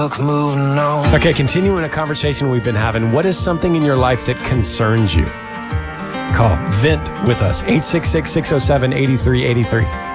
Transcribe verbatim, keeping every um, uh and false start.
luck moving on. Okay, continuing a conversation we've been having. What is something in your life that concerns you? Call, vent with us, eight six six, six oh seven, eight three eight three.